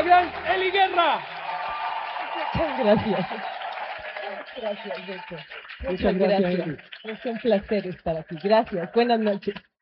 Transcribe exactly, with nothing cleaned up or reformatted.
gran Eli Guerra. Muchas gracias. Gracias, Beto. Muchas Muchas gracias, gracias. Eli. Es un placer estar aquí. Gracias. Buenas noches.